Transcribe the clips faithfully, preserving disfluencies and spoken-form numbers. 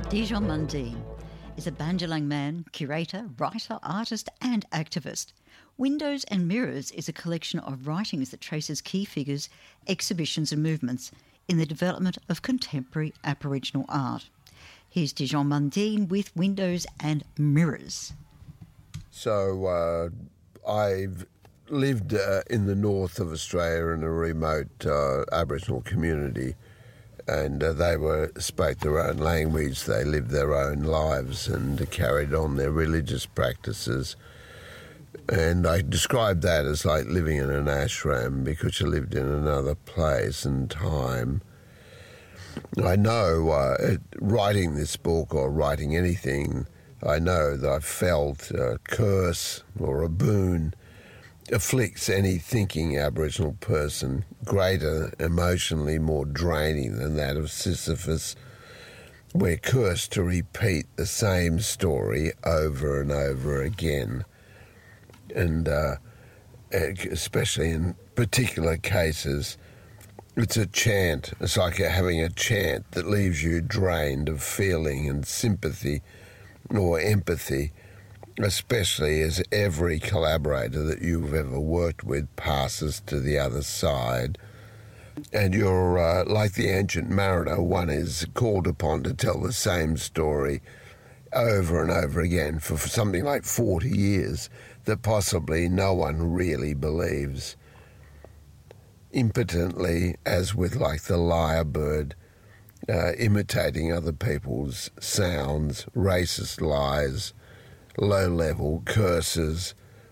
Dijon Mundine is a Banjalang man, curator, writer, artist and activist. Windows and Mirrors is a collection of writings that traces key figures, exhibitions and movements in the development of contemporary Aboriginal art. Here's Dijon Mundine with Windows and Mirrors. So uh, I've lived uh, in the north of Australia in a remote uh, Aboriginal community, and uh, they were spoke their own language, they lived their own lives and carried on their religious practices. And I described that as like living in an ashram because you lived in another place and time. I know, uh, writing this book or writing anything, I know that I felt a curse or a boon afflicts any thinking Aboriginal person, greater, emotionally more draining than that of Sisyphus. We're cursed to repeat the same story over and over again. And uh, especially in particular cases, it's a chant. It's like having a chant that leaves you drained of feeling and sympathy or empathy, especially as every collaborator that you've ever worked with passes to the other side. And you're uh, like the ancient mariner, one is called upon to tell the same story over and over again for, for something like forty years that possibly no one really believes. Impotently, as with like the lyrebird, uh, imitating other people's sounds, racist lies, low-level curses,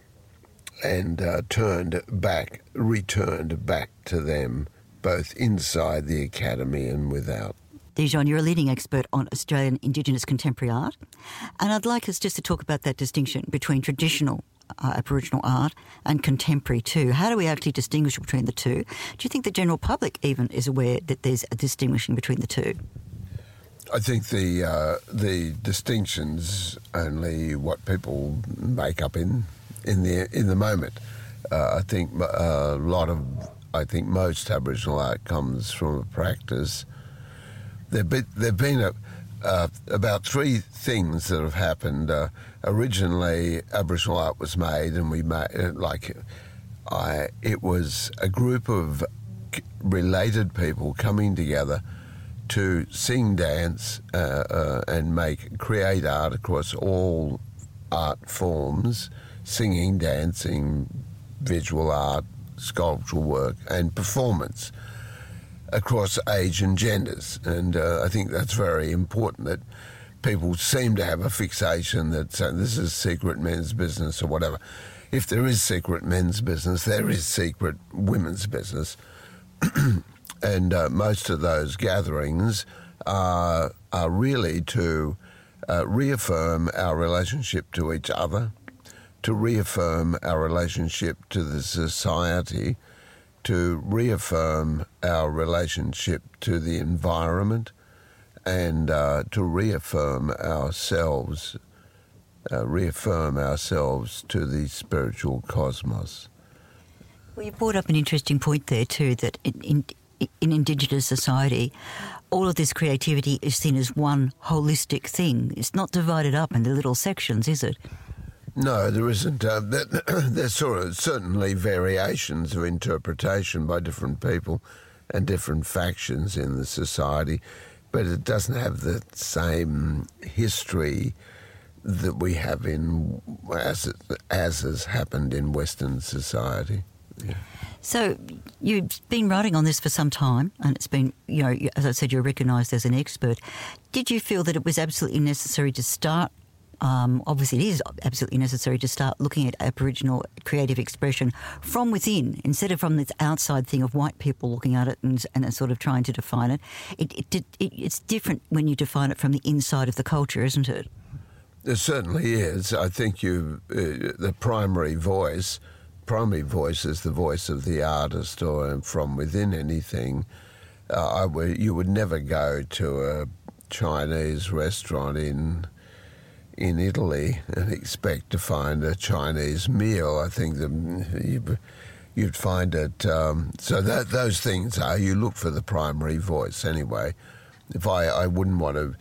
and uh, turned back, returned back to them, both inside the academy and without. Dijon, you're a leading expert on Australian Indigenous contemporary art, and I'd like us just to talk about that distinction between traditional uh, Aboriginal art and contemporary too. How do we actually distinguish between the two? Do you think the general public even is aware that there's a distinguishing between the two? I think the uh, the distinctions only what people make up in in the in the moment. Uh, I think a lot of I think most Aboriginal art comes from a practice. There've been, there've been a, uh, about three things that have happened. Uh, originally, Aboriginal art was made, and we made like I. It was a group of related people coming together to sing, dance, uh, uh, and make create art across all art forms: singing, dancing, visual art, sculptural work, and performance across age and genders. And uh, I think that's very important, that people seem to have a fixation that uh, this is secret men's business or whatever. If there is secret men's business, there is secret women's business. And uh, most of those gatherings are, are really to uh, reaffirm our relationship to each other, to reaffirm our relationship to the society, to reaffirm our relationship to the environment, and uh, to reaffirm ourselves, uh, reaffirm ourselves to the spiritual cosmos. Well, you brought up an interesting point there too, that in, in, in Indigenous society, all of this creativity is seen as one holistic thing. It's not divided up into little sections, is it? No, there isn't. Uh, there's sort of certainly variations of interpretation by different people and different factions in the society, but it doesn't have the same history that we have in as it, as has happened in Western society. Yeah. So you've been writing on this for some time, and it's been, you know, as I said, you're recognised as an expert. Did you feel that it was absolutely necessary to start? Um, obviously, it is absolutely necessary to start looking at Aboriginal creative expression from within, instead of from this outside thing of white people looking at it and, and sort of trying to define it. It, it, it. It's different when you define it from the inside of the culture, isn't it? It certainly is. I think you, uh, the primary voice, primary voice is the voice of the artist, or from within anything. Uh, I would, you would never go to a Chinese restaurant in in Italy and expect to find a Chinese meal. I think that you, you'd find it. Um, so that those things are, you look for the primary voice anyway. If I, I wouldn't want to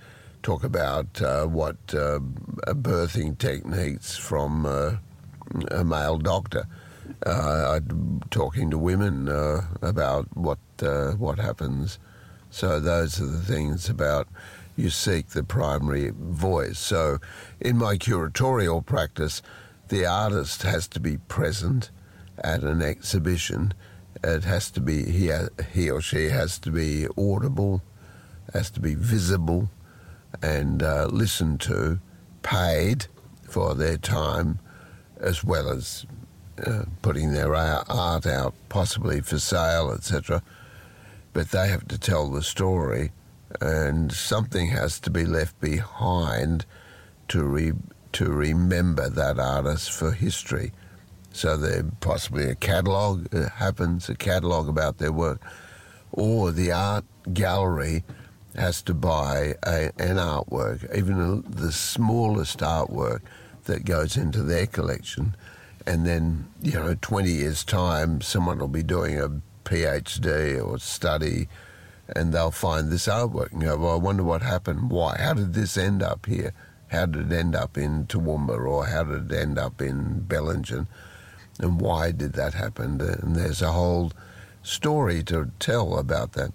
talk about uh, what uh, birthing techniques from uh, a male doctor. Uh, I'm talking to women uh, about what uh, what happens. So those are the things about you seek the primary voice. So in my curatorial practice, the artist has to be present at an exhibition. It has to be, he, he or she has to be audible, has to be visible and uh, listened to, paid for their time, as well as uh, putting their art out, possibly for sale, et cetera. But they have to tell the story, and something has to be left behind to re, to remember that artist for history. So there possibly a catalogue happens, a catalogue about their work, or the art gallery has to buy a, an artwork, even the smallest artwork that goes into their collection. And then, you know, twenty years' time, someone will be doing a PhD or study, and they'll find this artwork and go, well, I wonder what happened. Why? How did this end up here? How did it end up in Toowoomba, or how did it end up in Bellingen? And why did that happen? And there's a whole story to tell about that.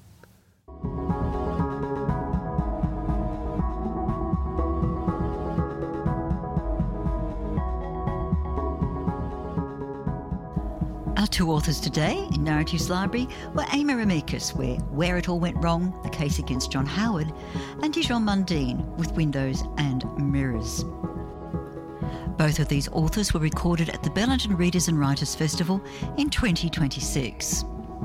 Our two authors today in Narratives Library were Amy Remeikis, where Where It All Went Wrong, the case against John Howard, and Dijon Mundine with Windows and Mirrors. Both of these authors were recorded at the Bellingen Readers and Writers Festival in twenty twenty-six.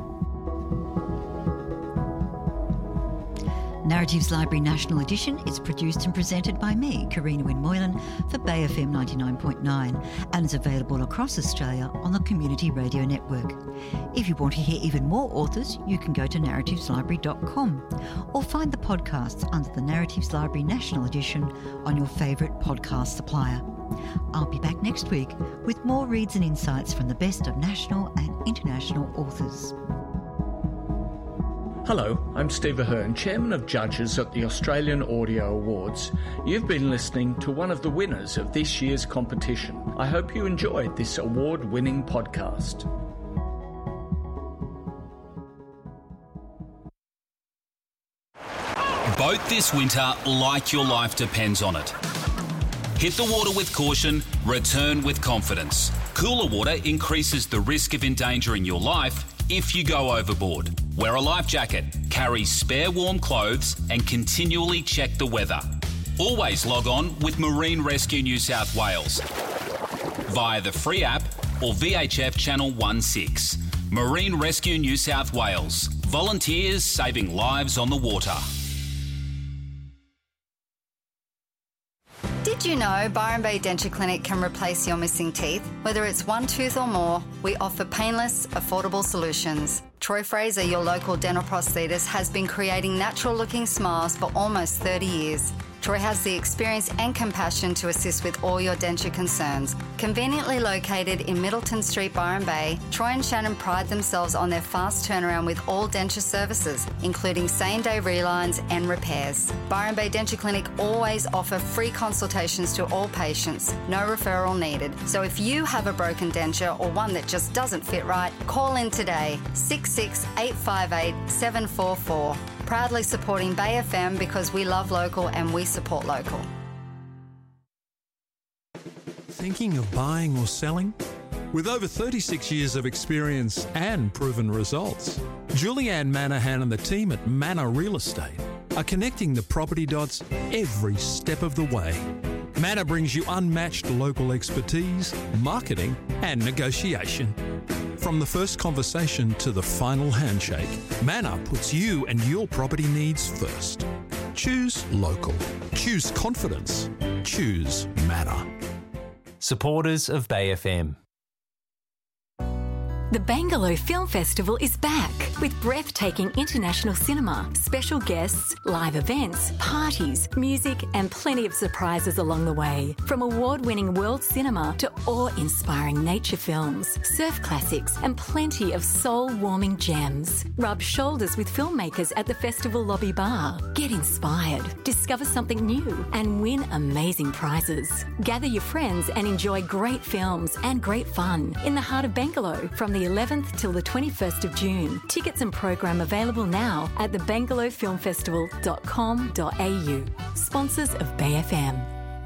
Narratives Library National Edition is produced and presented by me, Karina Wynne Moylan, for Bay F M ninety-nine point nine, and is available across Australia on the Community Radio Network. If you want to hear even more authors, you can go to narratives library dot com or find the podcasts under the Narratives Library National Edition on your favourite podcast supplier. I'll be back next week with more reads and insights from the best of national and international authors. Hello, I'm Steve Ahern, Chairman of Judges at the Australian Audio Awards. You've been listening to one of the winners of this year's competition. I hope you enjoyed this award-winning podcast. Boat this winter like your life depends on it. Hit the water with caution, return with confidence. Cooler water increases the risk of endangering your life if you go overboard. Wear a life jacket, carry spare warm clothes, and continually check the weather. Always log on with Marine Rescue New South Wales via the free app or V H F Channel sixteen. Marine Rescue New South Wales. Volunteers saving lives on the water. Did you know Byron Bay Denture Clinic can replace your missing teeth? Whether it's one tooth or more, we offer painless, affordable solutions. Troy Fraser, your local dental prosthetist, has been creating natural-looking smiles for almost thirty years. Troy has the experience and compassion to assist with all your denture concerns. Conveniently located in Middleton Street, Byron Bay, Troy and Shannon pride themselves on their fast turnaround with all denture services, including same-day relines and repairs. Byron Bay Denture Clinic always offer free consultations to all patients, no referral needed. So if you have a broken denture or one that just doesn't fit right, call in today, six six eight five eight seven four four. Proudly supporting Bay F M because we love local and we support local. Thinking of buying or selling? With over thirty-six years of experience and proven results, Julianne Manahan and the team at Manor Real Estate are connecting the property dots every step of the way. Manor brings you unmatched local expertise, marketing and negotiation. From the first conversation to the final handshake, Manor puts you and your property needs first. Choose local. Choose confidence. Choose Manor. Supporters of Bay F M. The Bangalow Film Festival is back with breathtaking international cinema, special guests, live events, parties, music and plenty of surprises along the way. From award-winning world cinema to awe-inspiring nature films, surf classics and plenty of soul-warming gems. Rub shoulders with filmmakers at the festival lobby bar. Get inspired, discover something new and win amazing prizes. Gather your friends and enjoy great films and great fun in the heart of Bangalow from the eleventh till the twenty-first of June. Tickets and program available now at the bangalow film festival dot com dot a u. Sponsors of Bay F M.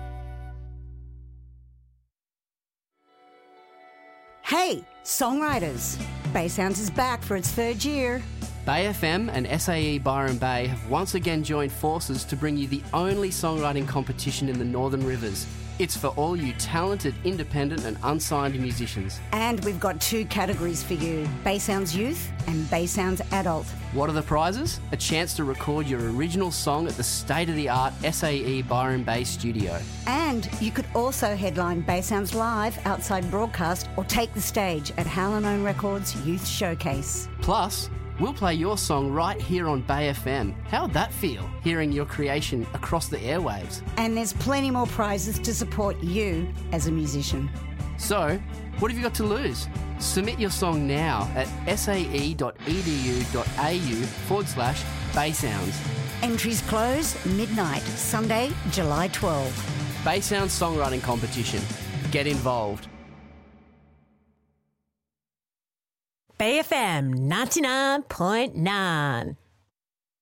Hey, songwriters! Bay Sounds is back for its third year. Bay F M and S A E Byron Bay have once again joined forces to bring you the only songwriting competition in the Northern Rivers. It's for all you talented, independent and unsigned musicians. And we've got two categories for you, Bay Sounds Youth and Bay Sounds Adult. What are the prizes? A chance to record your original song at the state-of-the-art S A E Byron Bay studio. And you could also headline Bay Sounds Live outside broadcast or take the stage at Hallinone Records Youth Showcase. Plus, we'll play your song right here on Bay F M. How'd that feel, hearing your creation across the airwaves? And there's plenty more prizes to support you as a musician. So, what have you got to lose? Submit your song now at sae.edu.au forward slash Bay Sounds. Entries close midnight, Sunday, July twelfth. Bay Sounds Songwriting Competition. Get involved. Bay F M ninety-nine point nine.